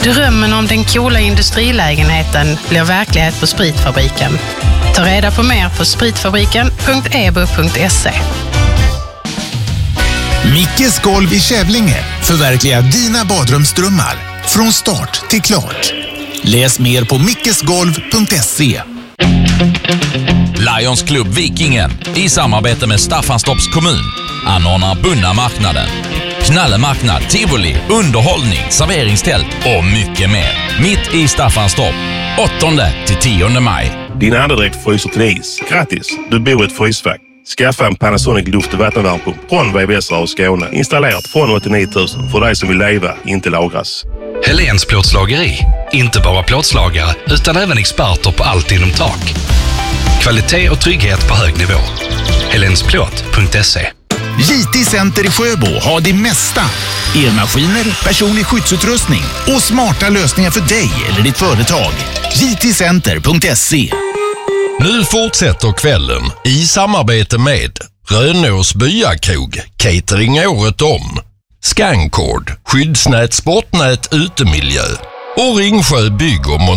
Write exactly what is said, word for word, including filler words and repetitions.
Drömmen om den coola industrilägenheten blir verklighet på Spritfabriken. Ta reda på mer på spritfabriken punkt e b u punkt se. Mickes golv i Kävlinge förverkligar dina badrumsdrömmar från start till klart. Läs mer på mickesgolv punkt se. Lions Club Vikingen i samarbete med Staffanstorps kommun anordnar Bunna marknaden. Knallemarknad, tivoli, underhållning, serveringstält och mycket mer. Mitt i Staffanstorp, åttonde till tionde maj. Din andedräkt fryser till is. Grattis, du bor i ett frysfack. Skaffa en Panasonic luft- och vattenvärmepump från V V S och Skåne. Installerat från åttionio tusen för dig som vill leva, inte lagras. Helens plåtslageri. Inte bara plåtslagare utan även experter på allt inom tak. Kvalitet och trygghet på hög nivå. helensplåt punkt se. J T Center i Sjöbo har det mesta. Elmaskiner, personlig skyddsutrustning och smarta lösningar för dig eller ditt företag. J T center punkt se. Nu fortsätter kvällen i samarbete med Rönås Byakrog, catering året om, Scancord, skyddsnät, sportnät, utemiljö och Ringsjö bygg och